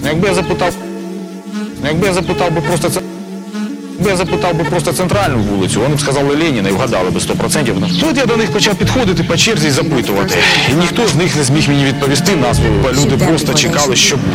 Якби я запитав би просто центральну вулицю, вони б сказали Леніна і вгадали би 100%. Тут я до них почав підходити по черзі і запитувати. І ніхто з них не зміг мені відповісти назву. Люди просто чекали, що буде.